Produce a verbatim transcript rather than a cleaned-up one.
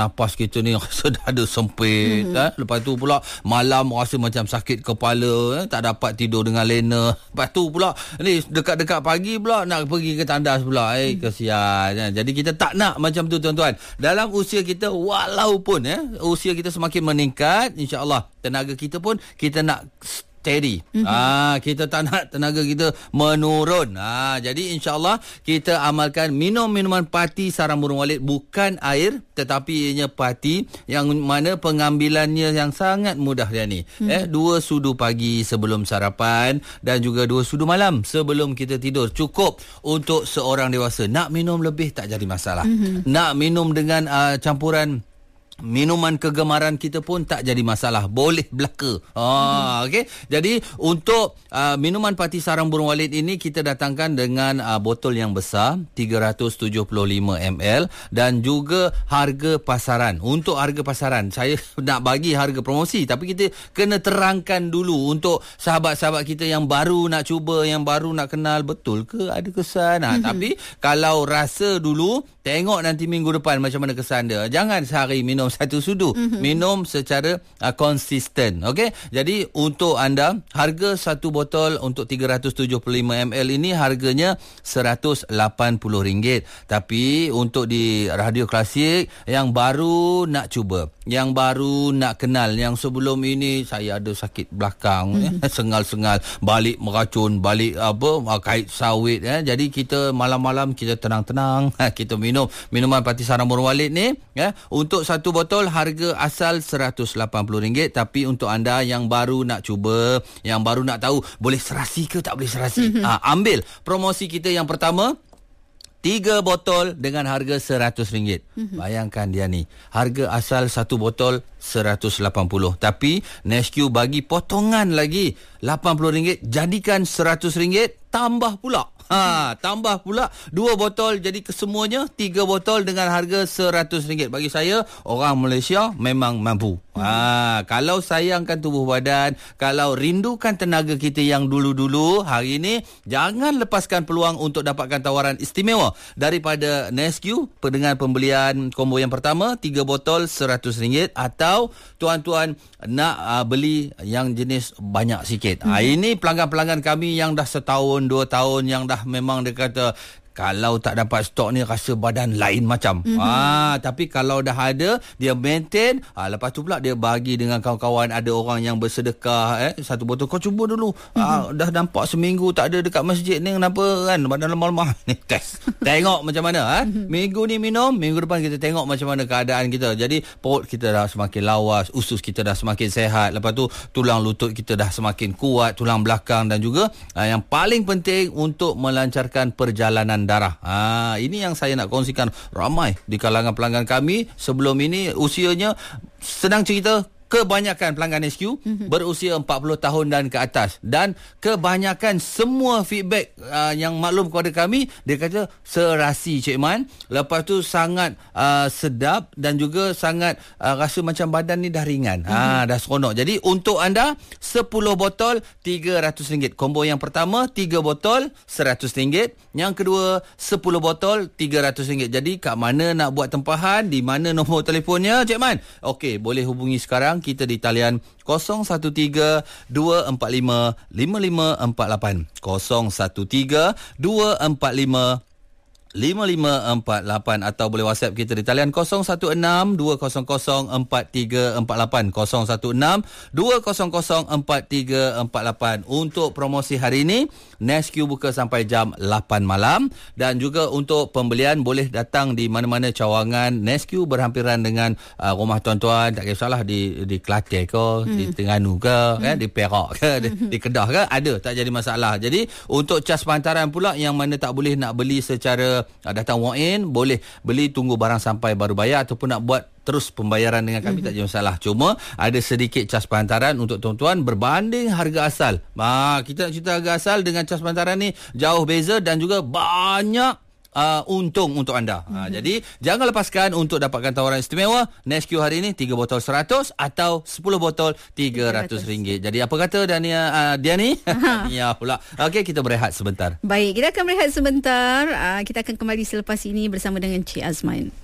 Napas kita ni rasa dah ada sempit. Mm-hmm. Eh? Lepas tu pula malam rasa macam sakit kepala. Eh? Tak dapat tidur dengan lena. Lepas tu pula ni dekat-dekat pagi pula nak pergi ke tandas pula. Eh, mm. kesian. Eh? Jadi kita tak nak macam tu tuan-tuan. Dalam usia kita walaupun eh, usia kita semakin meningkat, insya-Allah tenaga kita pun kita nak steady. Mm-hmm. Ah, kita tak nak tenaga kita menurun. Ah, jadi insya-Allah kita amalkan minum minuman pati sarang burung walet, bukan air tetapi ianya pati yang mana pengambilannya yang sangat mudah dia ni. Mm-hmm. Eh dua sudu pagi sebelum sarapan dan juga dua sudu malam sebelum kita tidur. Cukup untuk seorang dewasa. Nak minum lebih tak jadi masalah. Mm-hmm. Nak minum dengan uh, campuran minuman kegemaran kita pun tak jadi masalah. Boleh belaka. Ah, okey. Jadi untuk uh, minuman pati sarang burung walet ini kita datangkan dengan uh, botol yang besar tiga ratus tujuh puluh lima mililiter dan juga harga pasaran. Untuk harga pasaran saya nak bagi harga promosi tapi kita kena terangkan dulu untuk sahabat-sahabat kita yang baru nak cuba, yang baru nak kenal betul ke ada kesan. Ha, mm-hmm. Tapi kalau rasa dulu, tengok nanti minggu depan macam mana kesan dia. Jangan sehari minum satu sudu. Mm-hmm. Minum secara uh, konsisten. Okey. Jadi untuk anda, harga satu botol untuk tiga ratus tujuh puluh lima mililiter ini harganya seratus lapan puluh ringgit. Tapi untuk di Radio Klasik yang baru nak cuba, yang baru nak kenal, yang sebelum ini saya ada sakit belakang, mm-hmm. eh, sengal-sengal, balik meracun, balik apa kait sawit, eh. Jadi kita malam-malam kita tenang-tenang, kita minum minuman pati sarang burung walet ni, eh. Untuk satu botol harga asal seratus lapan puluh ringgit, tapi untuk anda yang baru nak cuba, yang baru nak tahu boleh serasi ke tak boleh serasi, mm-hmm. ha, ambil promosi kita yang pertama. Tiga botol dengan harga seratus ringgit. Mm-hmm. Bayangkan dia ni. Harga asal satu botol seratus lapan puluh. Tapi Nesque bagi potongan lagi lapan puluh ringgit. Jadikan seratus ringgit. Tambah pula. Ha, tambah pula dua botol jadi kesemuanya tiga botol dengan harga seratus ringgit. Bagi saya, orang Malaysia memang mampu. Ha, kalau sayangkan tubuh badan, kalau rindukan tenaga kita yang dulu-dulu, hari ini jangan lepaskan peluang untuk dapatkan tawaran istimewa daripada Nesque dengan pembelian combo yang pertama, tiga botol seratus ringgit, atau tuan-tuan nak uh, beli yang jenis banyak sikit. Hmm. Ha, ini pelanggan-pelanggan kami yang dah setahun, dua tahun, yang dah memang dia kata kalau tak dapat stok ni rasa badan lain macam. Mm-hmm. Ah, tapi kalau dah ada, dia maintain. Ah, lepas tu pula dia bagi dengan kawan-kawan. Ada orang yang bersedekah, eh, satu botol. Kau cuba dulu. Mm-hmm. Ah, dah nampak seminggu tak ada dekat masjid ni. Kenapa kan? Badan lemah-lemah. Ni test. Tengok macam mana. Ah. Mm-hmm. Minggu ni minum. Minggu depan kita tengok macam mana keadaan kita. Jadi perut kita dah semakin lawas. Usus kita dah semakin sehat. Lepas tu tulang lutut kita dah semakin kuat. Tulang belakang dan juga ah, yang paling penting untuk melancarkan perjalanan darah. Ha, ini yang saya nak kongsikan. Ramai di kalangan pelanggan kami sebelum ini usianya, senang cerita, kebanyakan pelanggan Nesque mm-hmm. berusia empat puluh tahun dan ke atas, dan kebanyakan semua feedback uh, yang maklum kepada kami, dia kata serasi Cik Man, lepas tu sangat uh, sedap dan juga sangat uh, rasa macam badan ni dah ringan, mm-hmm. ha, dah seronok. Jadi untuk anda sepuluh botol tiga ratus ringgit. Combo yang pertama tiga botol seratus ringgit, yang kedua sepuluh botol tiga ratus ringgit. Jadi kat mana nak buat tempahan, di mana nombor telefonnya Cik Man? Okey, boleh hubungi sekarang kita di talian kosong satu tiga dua empat lima lima lima empat lapan, kosong satu tiga dua empat lima lima lima empat lapan, atau boleh WhatsApp kita di talian kosong satu enam dua kosong kosong empat tiga empat lapan, kosong satu enam dua kosong kosong empat tiga empat lapan. Untuk promosi hari ini, Nesque buka sampai jam lapan malam, dan juga untuk pembelian boleh datang di mana-mana cawangan Nesque berhampiran dengan uh, rumah tuan-tuan. Tak kisahlah di di Kelantan ke, hmm. di Terengganu ke, hmm. eh, di Perak ke, di, di Kedah ke, ada, tak jadi masalah. Jadi untuk cas pantaran pula yang mana tak boleh nak beli secara datang walk-in, boleh beli tunggu barang sampai baru bayar, ataupun nak buat terus pembayaran dengan kami, mm-hmm. tak ada masalah. Cuma ada sedikit cas pantaran untuk tuan-tuan berbanding harga asal. Ha, kita nak cerita harga asal dengan cas pantaran ni jauh beza, dan juga banyak Uh, untung untuk anda. Mm-hmm. Uh, jadi jangan lepaskan untuk dapatkan tawaran istimewa Nesque hari ini, tiga botol seratus atau sepuluh botol tiga ratus ringgit. Jadi apa kata Dania, uh, Diani? Ya pula. Okey, kita berehat sebentar. Baik, kita akan berehat sebentar. Uh, kita akan kembali selepas ini bersama dengan Cik Azman.